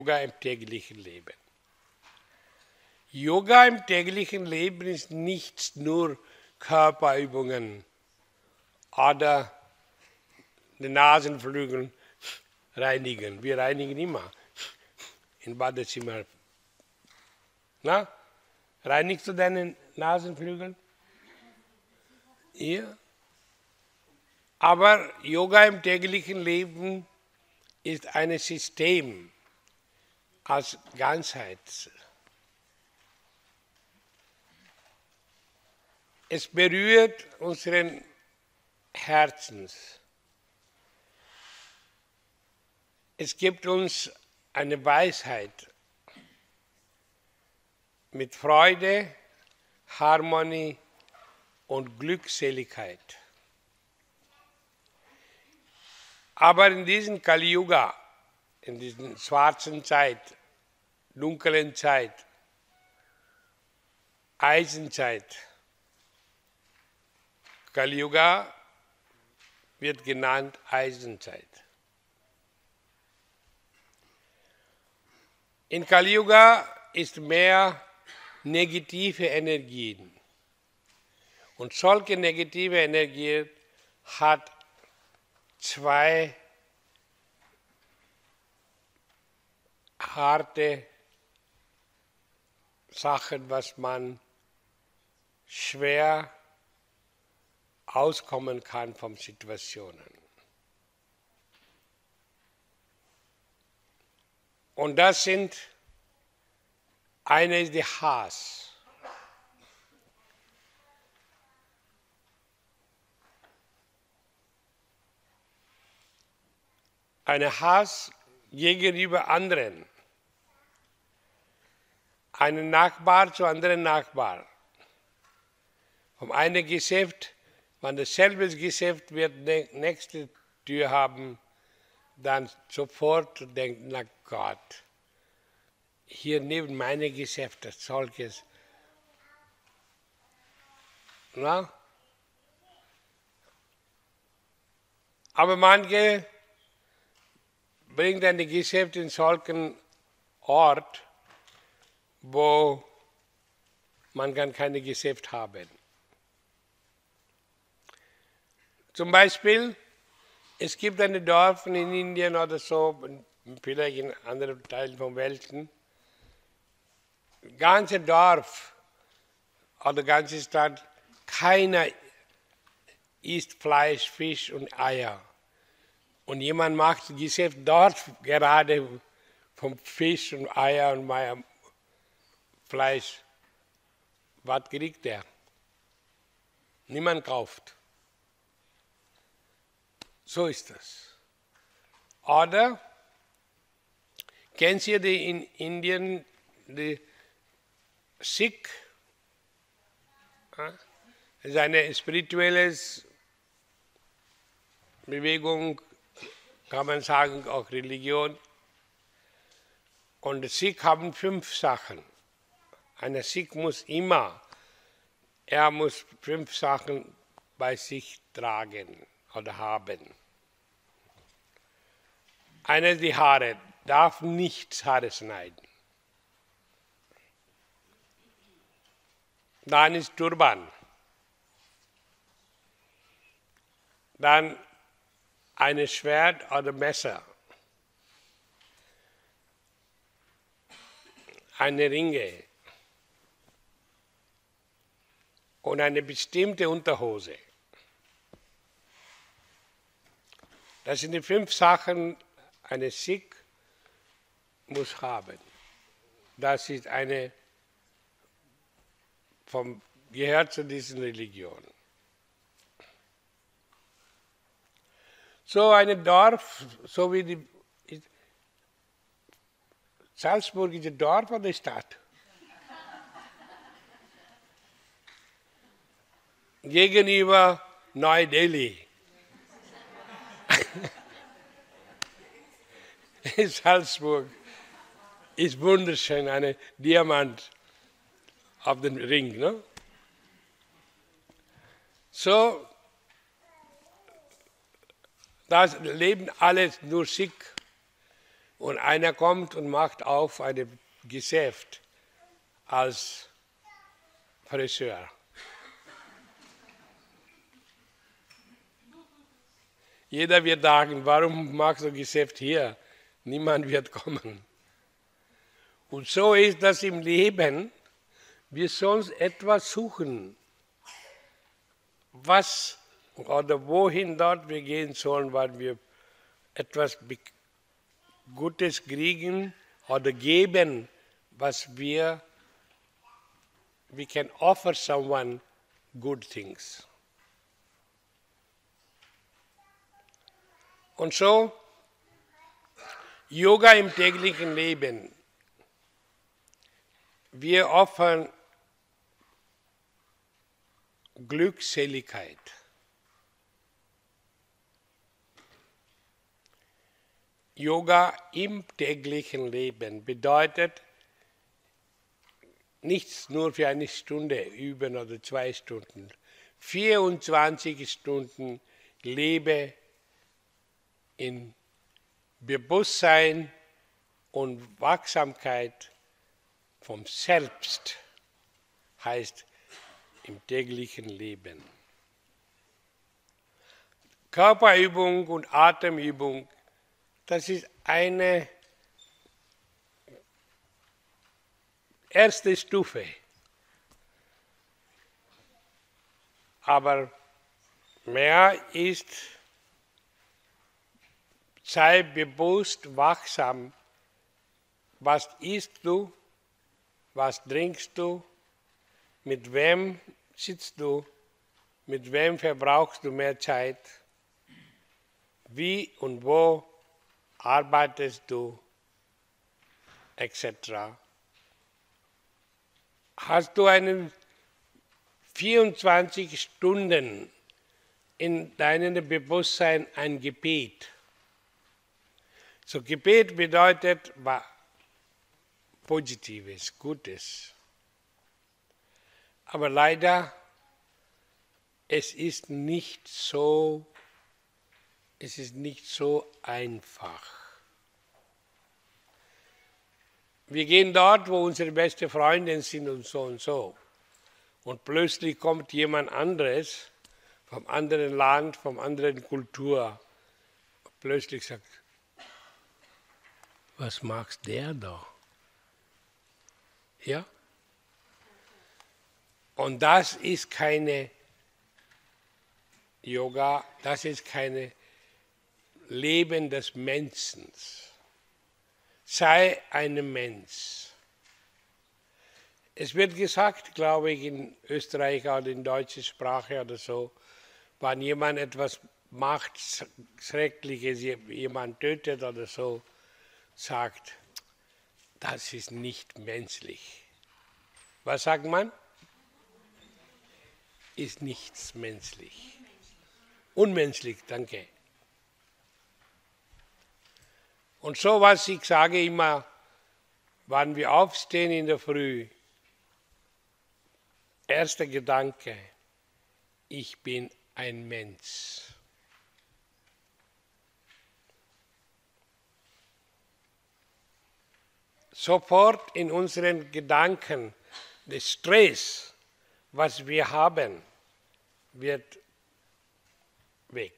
Yoga im täglichen Leben. Yoga im täglichen Leben ist nicht nur Körperübungen oder den Nasenflügel reinigen. Wir reinigen immer im Badezimmer. Na? Reinigst du deinen Nasenflügel? Ja. Aber Yoga im täglichen Leben ist ein System als Ganzheit. Es berührt unseren Herzens. Es gibt uns eine Weisheit mit Freude, Harmonie und Glückseligkeit. Aber in diesem Kali Yuga, in dieser schwarzen Zeit, dunklen Zeit, Eisenzeit, Kali Yuga wird genannt Eisenzeit. In Kali Yuga ist mehr negative Energien. Und solche negative Energien hat zwei harte Sachen, was man schwer auskommen kann von Situationen. Und das sind, eine ist die Hass. Eine Hass gegenüber anderen. Einen Nachbar zu anderen Nachbar. Vom einen Geschäft, wenn dasselbe Geschäft wird nächste Tür haben, dann sofort denkt, na Gott, hier neben meinem Geschäft das solches. Na? Aber manche bringen ein Geschäft in solchen Ort, wo man kann keine Geschäft haben. Zum Beispiel, es gibt ein Dorf in Indien oder so, vielleicht in anderen Teilen von Welten, ganze Dorf oder ganze Stadt, keiner isst Fleisch, Fisch und Eier. Und jemand macht Geschäft dort gerade vom Fisch und Eier und Fleisch. Was kriegt er? Niemand kauft. So ist das. Oder kennt ihr die in Indien, die Sikh? Das ist eine spirituelle Bewegung, kann man sagen, auch Religion. Und die Sikh haben 5 Sachen. Ein Sikh muss immer, er muss 5 Sachen bei sich tragen oder haben. Eine ist die Haare, darf nicht Haare schneiden. Dann ist Turban. Dann ein Schwert oder Messer. Eine Ringe. Und eine bestimmte Unterhose. Das sind die 5 Sachen, eine Sikh muss haben. Das ist eine gehört zu dieser Religion. So ein Dorf, so wie die Salzburg ist ein Dorf oder Stadt? Gegenüber Neu-Delhi. Salzburg ist wunderschön, eine Diamant auf dem Ring. Ne? So, das leben alles nur Sikh. Und einer kommt und macht auf ein Geschäft als Friseur. Jeder wird sagen, warum machst du ein Geschäft hier? Niemand wird kommen. Und so ist das im Leben. Wir sollen etwas suchen, was oder wohin dort wir gehen sollen, weil wir etwas Gutes kriegen oder geben, was we can offer someone good things. Und so, Yoga im täglichen Leben. Wir offern Glückseligkeit. Yoga im täglichen Leben bedeutet nichts nur für eine Stunde üben oder 2 Stunden. 24 Stunden lebe in Bewusstsein und Wachsamkeit vom Selbst, heißt im täglichen Leben. Körperübung und Atemübung, das ist eine erste Stufe. Aber mehr ist, sei bewusst, wachsam, was isst du, was trinkst du, mit wem sitzt du, mit wem verbrauchst du mehr Zeit, wie und wo arbeitest du, etc. Hast du einen 24 Stunden in deinem Bewusstsein ein Gebet? So Gebet bedeutet Positives, Gutes. Aber leider, es ist nicht so einfach. Wir gehen dort, wo unsere besten Freunde sind und so und so. Und plötzlich kommt jemand anderes, vom anderen Land, vom anderen Kultur. Plötzlich sagt, was magst der da? Ja? Und das ist keine Yoga, das ist kein Leben des Menschen. Sei ein Mensch. Es wird gesagt, glaube ich, in Österreich oder in deutscher Sprache oder so, wenn jemand etwas macht, Schreckliches, jemand tötet oder so, sagt, das ist nicht menschlich. Was sagt man? Ist nichts menschlich. Unmenschlich, danke. Und so was ich sage immer, wenn wir aufstehen in der Früh, erster Gedanke, ich bin ein Mensch. Sofort in unseren Gedanken, der Stress, was wir haben, wird weg.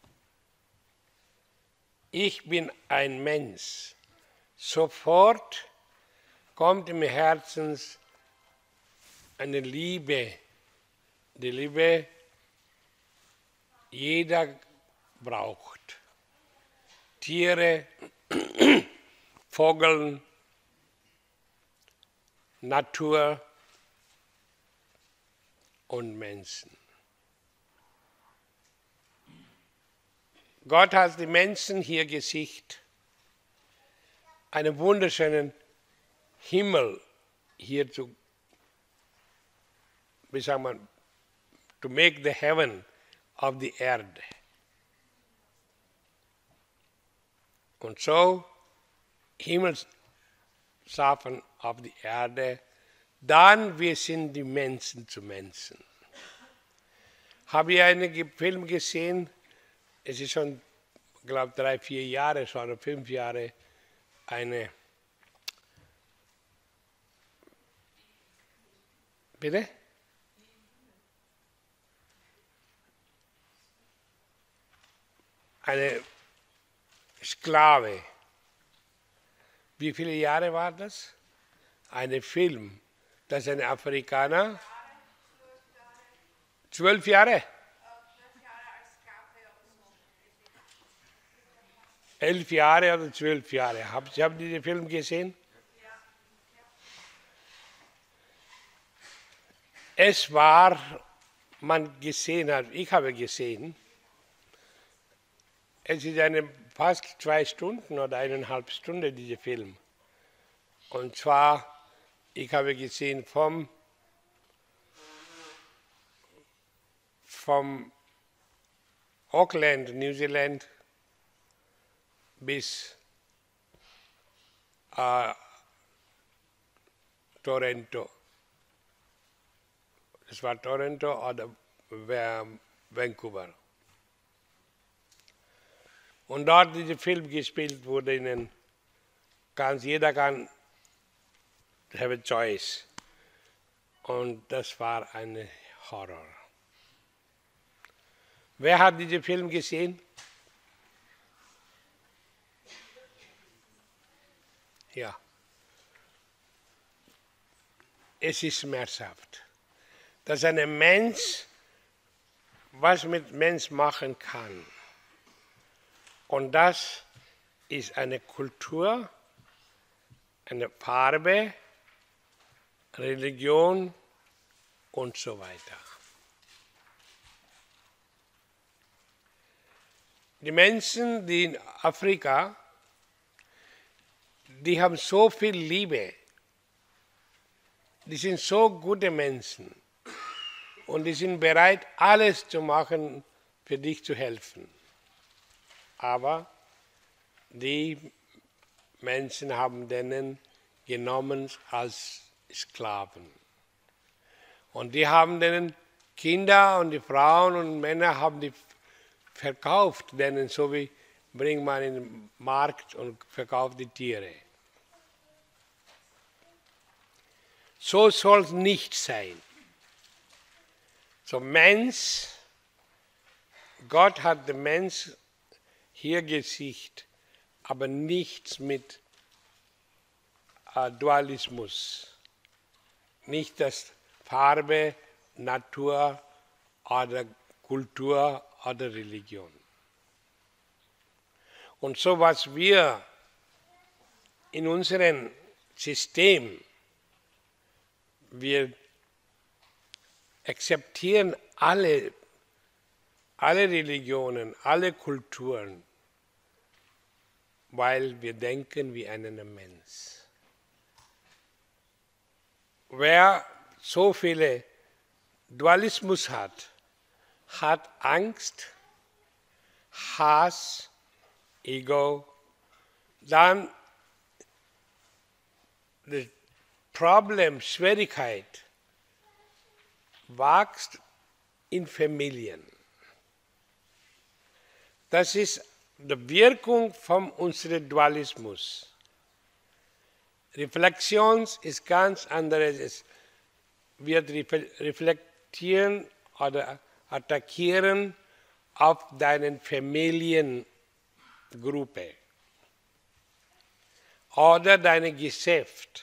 Ich bin ein Mensch. Sofort kommt im Herzen eine Liebe, die Liebe jeder braucht. Tiere, Vögel, Natur und Menschen. Gott hat die Menschen hier geschickt, einen wunderschönen Himmel hier zu, wie sagt man, to make the heaven of the Erde. Und so Himmel schaffen auf die Erde, dann wir sind die Menschen zu Menschen. Habe ich einen Film gesehen, es ist schon, ich glaube, 3, 4 Jahre, schon 5 Jahre, eine, bitte? Eine Sklave. Wie viele Jahre war das? Ein Film, dass ein Afrikaner 12 Jahre? 11 Jahre oder 12 Jahre. Haben Sie diesen Film gesehen? Es war, man gesehen hat, ich habe gesehen, es ist fast 2 Stunden oder 1,5 Stunden, dieser Film. Und zwar, ich habe gesehen vom Auckland, New Zealand, bis Toronto. Es war Toronto oder Vancouver. Und dort dieser Film gespielt wurde, jeder kann have a choice. Und das war ein Horror. Wer hat diesen Film gesehen? Ja. Es ist schmerzhaft, dass ein Mensch was mit Mensch machen kann. Und das ist eine Kultur, eine Farbe, Religion und so weiter. Die Menschen, die in Afrika, die haben so viel Liebe, die sind so gute Menschen und die sind bereit, alles zu machen, für dich zu helfen. Aber die Menschen haben denen genommen als Sklaven. Und die haben denen Kinder und die Frauen und Männer haben die verkauft, denen so wie bringt man in den Markt und verkauft die Tiere. So soll es nicht sein. So Mensch, Gott hat den Mensch hier Gesicht, aber nichts mit Dualismus. Nicht das Farbe, Natur oder Kultur oder Religion. Und so was wir in unserem System, wir akzeptieren alle Religionen, alle Kulturen, weil wir denken wie ein Mensch. Wer so viele Dualismus hat, hat Angst, Hass, Ego, dann das Problem, Schwierigkeit wächst in Familien. Das ist die Wirkung von unserem Dualismus. Reflexion ist ganz anderes. Es wird reflektieren oder attackieren auf deine Familiengruppe oder dein Geschäft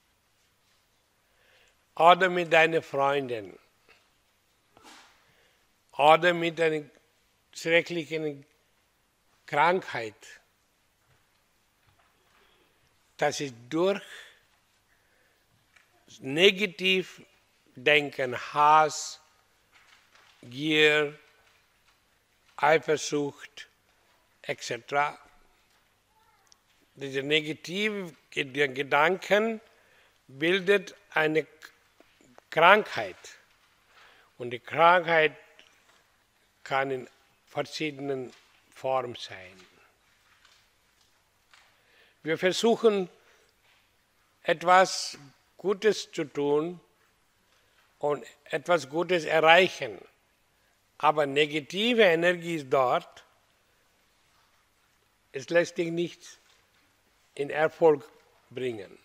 oder mit deinen Freunden oder mit einer schrecklichen Krankheit. Das ist durch Negativdenken, Hass, Gier, Eifersucht etc. Diese negativen Gedanken bildet eine Krankheit. Und die Krankheit kann in verschiedenen Formen sein. Wir versuchen, etwas Gutes zu tun und etwas Gutes erreichen. Aber negative Energie ist dort. Es lässt dich nicht in Erfolg bringen.